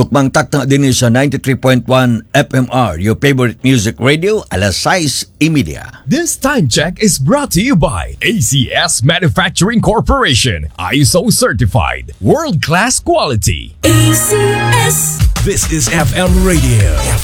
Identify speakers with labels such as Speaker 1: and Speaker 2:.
Speaker 1: Tukmang takta din sa 93.1 FMR, your favorite music radio, alas 6:30.
Speaker 2: This time check is brought to you by ACS Manufacturing Corporation, ISO certified, world-class quality.
Speaker 3: ACS.
Speaker 4: This is FM Radio.